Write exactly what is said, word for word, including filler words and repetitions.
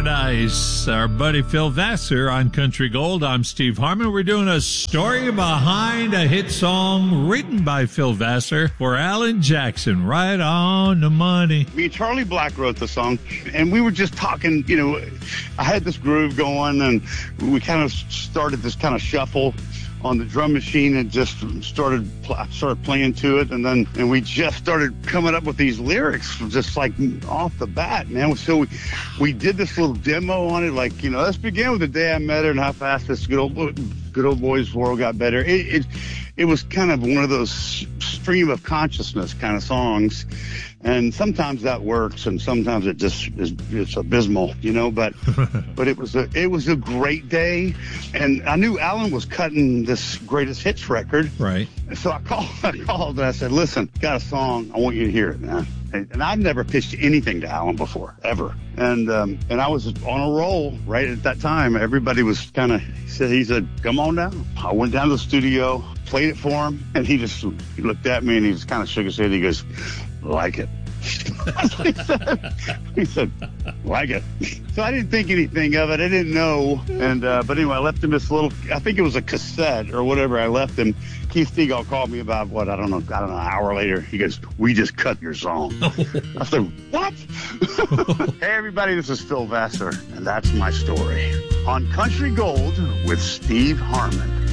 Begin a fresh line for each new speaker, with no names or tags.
Paradise. Our buddy Phil Vassar on Country Gold. I'm Steve Harmon. We're doing a story behind a hit song written by Phil Vassar for Alan Jackson. Right on the money.
Me and Charlie Black wrote the song, and we were just talking, you know, I had this groove going, and we kind of started this kind of shuffle on the drum machine and just started started playing to it, and then and we just started coming up with these lyrics just like off the bat, man. So we, we did this little demo on it, like, you know, let's begin with the day I met her and how fast this good old good old boy's world got better. It it, it was kind of one of those stream of consciousness kind of songs. And sometimes that works, and sometimes it just is it's abysmal, you know. But but it was a it was a great day, and I knew Alan was cutting this greatest hits record.
Right.
So I called I called and I said, "Listen, got a song. I want you to hear it, man." And, and I'd never pitched anything to Alan before, ever. And um, and I was on a roll right at that time. Everybody was kind of he said he said, "Come on down." I went down to the studio, played it for him, and he just he looked at me and he just kind of shook his head. He goes, "Like it." That's what he said. He said, "Like it." So I didn't think anything of it. I didn't know. And uh, but anyway, I left him this little, I think it was a cassette or whatever. I left him. Keith Stegall called me about, what, I don't know, I don't know, an hour later. He goes, "We just cut your song." I said, "What?" Hey, everybody, this is Phil Vassar, and that's my story on Country Gold with Steve Harmon.